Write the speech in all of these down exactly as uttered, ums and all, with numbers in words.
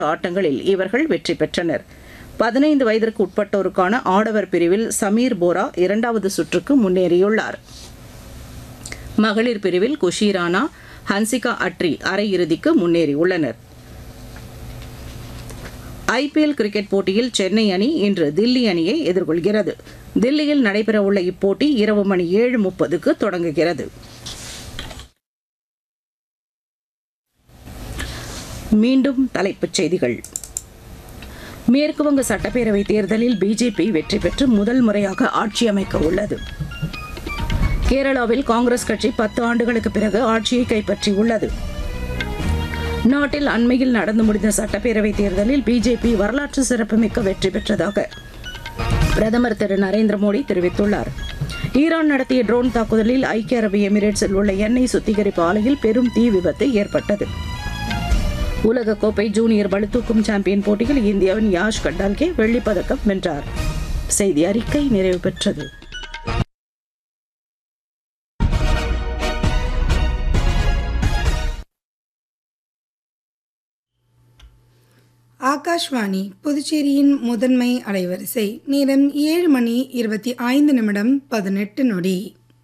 ஆட்டங்களில் இவர்கள் வெற்றி பெற்றனர். பதினைந்து வயதிற்கு உட்பட்டோருக்கான ஆடவர் பிரிவில் சமீர் போரா இரண்டாவது சுற்றுக்கு முன்னேறியுள்ளார். மகளிர் பிரிவில் குஷி ராணா, ஹன்சிகா அட்ரி அரையிறுதிக்கு முன்னேறியுள்ளனர். ஐபிஎல் கிரிக்கெட் போட்டியில் சென்னை அணி இன்று தில்லி அணியை எதிர்கொள்கிறது. தில்லியில் நடைபெறவுள்ள இப்போட்டி இரவு மணி ஏழு முப்பதுக்கு தொடங்குகிறது. மீண்டும் தலைப்புச் செய்திகள். மேற்குவங்க சட்டப்பேரவை தேர்தலில் பிஜேபி வெற்றி பெற்று முதல் முறையாக ஆட்சி அமைக்க உள்ளது. கேரளாவில் காங்கிரஸ் கட்சி பத்து ஆண்டுகளுக்கு பிறகு ஆட்சியை கைப்பற்றியுள்ளது. நாட்டில் அண்மையில் நடந்து முடிந்த சட்டப்பேரவை தேர்தலில் பிஜேபி வரலாற்று சிறப்புமிக்க வெற்றி பெற்றதாக பிரதமர் திரு நரேந்திர மோடி தெரிவித்துள்ளார். ஈரான் நடத்திய ட்ரோன் தாக்குதலில் ஐக்கிய அரபு எமிரேட்ஸில் உள்ள எண்ணெய் சுத்திகரிப்பு ஆலையில் பெரும் தீ விபத்து ஏற்பட்டது. உலகக்கோப்பை ஜூனியர் பளுதூக்கும் சாம்பியன் போட்டியில் இந்தியாவின் யாஷ் கண்டால்கே வெள்ளிப் பதக்கம் வென்றார். செய்தி அறிக்கை நிறைவு பெற்றது. ஆகாஷ்வாணி புதுச்சேரியின் முதன்மை அலைவரிசை. நேரம் ஏழு மணி இருபத்தி ஐந்து நிமிடம் பதினெட்டு நொடி.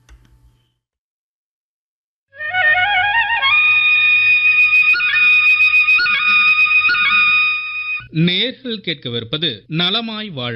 நேர்கள் கேட்கவிருப்பது நலமாய் வாழ.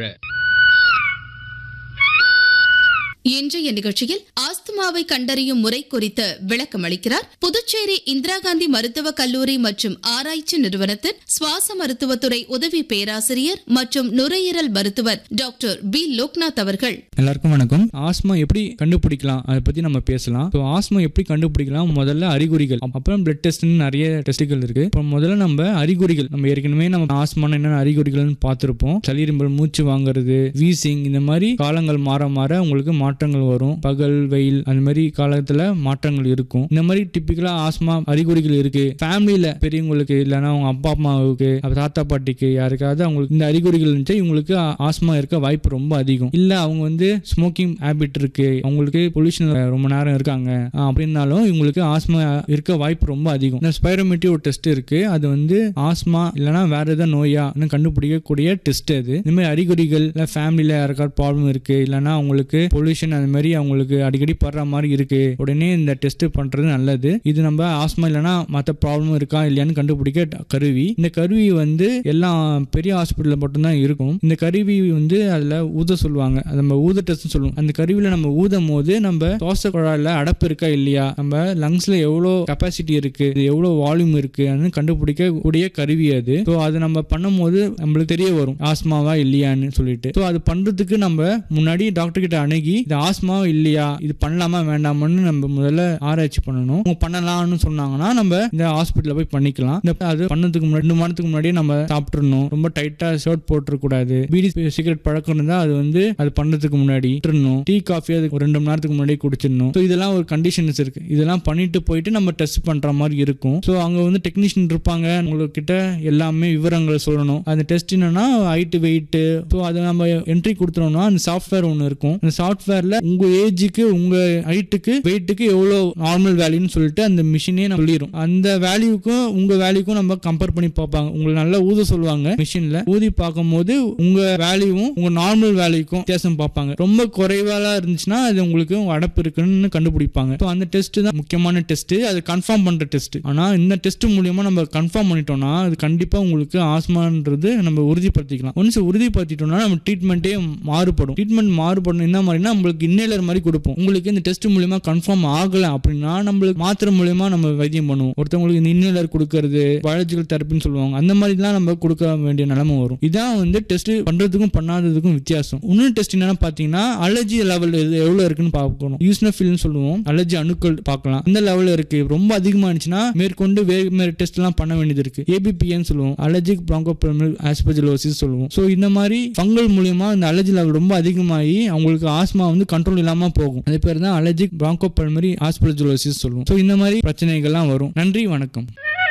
இன்றைய நிகழ்ச்சியில் ஆஸ்துமாவை கண்டறியும் முறை குறித்து விளக்கம் அளிக்கிறார் புதுச்சேரி இந்திரா காந்தி மருத்துவக் கல்லூரி மற்றும் ஆராய்ச்சி நிறுவனத்தின் சுவாச மருத்துவத்துறை உதவி பேராசிரியர் மற்றும் நுரையீரல் மருத்துவர் டாக்டர் பி லோக்நாத் அவர்கள். எல்லாருக்கும் வணக்கம். ஆஸ்மா எப்படி கண்டுபிடிக்கலாம் அதை பத்தி நம்ம பேசலாம். ஆஸ்மா எப்படி கண்டுபிடிக்கலாம், முதல்ல அறிகுறிகள், அப்புறம் பிளட் டெஸ்ட், நிறைய டெஸ்டுகள் இருக்கு. முதல்ல நம்ம அறிகுறிகள், நம்ம ஏற்கனவே நம்ம ஆஸ்மான என்னென்ன அறிகுறிகள்னு பார்த்திருப்போம். சளிரும்பல், மூச்சு வாங்குறது, வீசிங், இந்த மாதிரி காலங்கள் மாற மாற உங்களுக்கு மாற்றங்கள் வரும். பகல், வெயில், அந்த மாதிரி காலத்துல மாற்றங்கள் இருக்கும். இந்த மாதிரி டிப்பிக்கலா ஆஸ்மா அறிகுறிகள் இருக்கு. ஃபேமிலியில பெரியவங்களுக்கு இல்லைன்னா அவங்க அப்பா அம்மாவுக்கு, தாத்தா பாட்டிக்கு யாருக்காவது அவங்களுக்கு இந்த அறிகுறிகள் இருந்துச்சு, இவங்களுக்கு ஆஸ்மா இருக்க வாய்ப்பு ரொம்ப அதிகம். இல்ல அவங்க வந்து ஸ்மோக்கிங் ஹேபிட் இருக்கு, அவங்களுக்கு பொல்யூஷன் ரொம்ப நேரம் இருக்காங்க அப்படின்னாலும் இவங்களுக்கு ஆஸ்மா இருக்க வாய்ப்பு ரொம்ப அதிகம். இந்த ஸ்பைரோமெட்ரி ஒரு டெஸ்ட் இருக்கு. அது வந்து ஆஸ்மா இல்லைன்னா வேற ஏதாவது நோயா கண்டுபிடிக்கக்கூடிய டெஸ்ட். அது இந்த மாதிரி அறிகுறிகள் இல்ல ஃபேமிலியில யாருக்காவது ப்ராப்ளம் இருக்கு, இல்லைன்னா அவங்களுக்கு பொல்யூஷன் அந்த மாதிரி அவங்களுக்கு அடிக்கடி படுற மாதிரி இருக்கு, உடனே இந்த டெஸ்ட் பண்றது நல்லது. இது நம்ம ஆஸ்மா இல்லைன்னா மற்ற ப்ராப்ளம் இருக்கா இல்லையான்னு கண்டுபிடிக்க கருவி. இந்த கருவி வந்து எல்லாம் பெரிய ஹாஸ்பிட்டல்ல மட்டும்தான் இருக்கும். இந்த கருவி வந்து அதுல ஊத சொல்லுவாங்க, நம்ம ஊத டெஸ்ட் சொல்லுவோம். அந்த கருவியில நம்ம ஊதும் போது நம்ம சுவாச குழாயில அடப்பு இருக்கா இல்லையா, நம்ம லங்ஸ்ல எவ்வளவு கெப்பாசிட்டி இருக்கு, எவ்வளவு வால்யூம் இருக்கு கண்டுபிடிக்க கூடிய கருவி அது. ஸோ அது நம்ம பண்ணும் போது நம்மளுக்கு தெரிய வரும் ஆஸ்மாவா இல்லையான்னு சொல்லிட்டு. ஸோ அது பண்றதுக்கு நம்ம முன்னாடி டாக்டர் கிட்ட அணுகி இது ஆஸ்மா இல்லையா, இது பண்ணலாமா வேண்டாமான்னு நம்ம முதல்ல ஆராய்ச்சி பண்ணணும். அவங்க பண்ணலாம்னு சொன்னாங்கன்னா நம்ம இந்த ஹாஸ்பிட்டல்ல போய் பண்ணிக்கலாம். அது பண்ணதுக்கு முன்னாடி ரெண்டு மாதத்துக்கு முன்னாடியே நம்ம சாப்பிட்டுறணும். ரொம்ப டைட்டா ஷர்ட் போட்டுற கூடாது. பீடி சிகரெட் பழக்கம் இருந்தா அது வந்து அது பண்ணதுக்கு முன்னாடி விட்டுறணும். டீ காஃபி அது ஒரு ரெண்டு மணி நேரத்துக்கு முன்னாடி குடிச்சிடணும். ஸோ இதெல்லாம் ஒரு கண்டிஷன்ஸ் இருக்கு. இதெல்லாம் பண்ணிட்டு போயிட்டு நம்ம டெஸ்ட் பண்ற மாதிரி இருக்கும். ஸோ அங்க வந்து டெக்னீஷியன் இருப்பாங்க, உங்ககிட்ட எல்லாமே விவரங்கள் சொல்லணும். அந்த டெஸ்ட் என்னன்னா ஹைட், வெயிட். ஸோ அதை நம்ம என்ட்ரி கொடுத்துறோம்னா அந்த சாஃப்ட்வேர் ஒன்று இருக்கும். அந்த சாஃப்ட்வேர்ல உங்க ஏஜுக்கு, உங்க ஹைட்டுக்கு, வெயிட்டுக்கு எவ்வளவு நார்மல் வேல்யூன்னு சொல்லிட்டு அந்த மிஷினே சொல்லிடும். அந்த வேல்யூக்கும் உங்க வேல்யூக்கும் நம்ம கம்பேர் பண்ணி பார்ப்பாங்க. உங்களுக்கு நல்லா ஊத சொல்லுவாங்க மிஷின்ல. ஊதி பார்க்கும் போது உங்க வேல்யூவும் உங்க நார்மல் வேல்யூக்கும் வித்தியாசம் பார்ப்பாங்க. ரொம்ப குறைவாலா இருந்துச்சுன்னா அது உங்களுக்கு அடப்பு இருக்குன்னு கண்டுபிடிப்பாங்க. அந்த டெஸ்ட் தான் முக்கியமான டெஸ்ட். அது கன்ஃபார்ம் பண்ற டெஸ்ட். ஆனா இந்த டெஸ்ட் மூலமா நம்ம கன்ஃபார்ம் பண்ணிட்டோம்னா அது கண்டிப்பா உங்களுக்கு ஆஸ்மான்றது நம்ம உறுதிப்படுத்திக்கலாம். ஒன்ஸ் உறுதிப்படுத்திட்டோம்னா நம்ம ட்ரீட்மெண்ட்டே மாறுபடும். ட்ரீட்மெண்ட் மாறுபடும் என்ன மாதிரினா நம்மளுக்கு இன்னேலர் மாதிரி கொடுப்போம். உங்களுக்கு இந்த டெஸ்ட் மூலமா கன்ஃபார்ம் ஆகல அப்படின்னா நம்மளுக்கு மாத்திரை மூலமா நம்ம வைத்தியம் பண்ணுவோம். ஒருத்தவங்களுக்கு இந்த இன்னேலர் கொடுக்கறது பயாலஜிக்கல் தெரப்பின்னு சொல்லுவாங்க. அந்த மாதிரி தான் நம்ம கொடுக்க வேண்டிய நிலைமை வரும். இதான் வந்து டெஸ்ட் பண்றதுக்கும் பண்ணாததுக்கும் வித்தியாசம். இன்னொரு டெஸ்ட் என்னன்னா பாத்தீங்கன்னா அலர்ஜி லெவல் எவ்வளவு இருக்குன்னு பார்க்கணும். யூஸ்னோஃபில்னு சொல்லுவோம். அலர்ஜி அணுக்கள் பார்க்கலாம். இந்த லெவல் இருக்கு. ரொம்ப அதிகமா இருந்துச்சுன்னா மேற்கொண்டு வேறு வேறு டெஸ்ட் எல்லாம் பண்ண வேண்டியது இருக்கு. ஏபிபின்னு சொல்லுவோம். அலர்ஜிக் பிராங்கோபல்மனரி ஆஸ்பெர்ஜிலோசிஸ் சொல்லுவோம். ஸோ இந்த மாதிரி ஃபங்கல் மூலியமா இந்த அலர்ஜி லெவல் ரொம்ப அதிகமாகி அவங்களுக்கு ஆஸ்மா வந்து கண்ட்ரோல் இல்லாம போகும். அது பேர் தான் அலர்ஜிக் பிராங்கோபல்மனரி ஆஸ்பெர்ஜிலோசிஸ் சொல்லுவோம். ஸோ இந்த மாதிரி பிரச்சனைகள்லாம் வரும். நன்றி, வணக்கம்.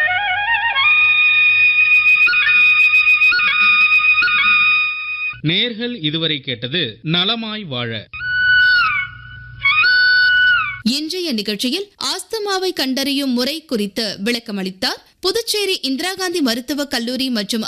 நேர்கள் இதுவரை கேட்டது நலமாய் வாழ. இன்றைய நிகழ்ச்சியில் ஆஸ்துமாவை கண்டறியும் முறை குறித்து விளக்கமளித்தார் புதுச்சேரி இந்திரா காந்தி மருத்துவக் கல்லூரி மற்றும்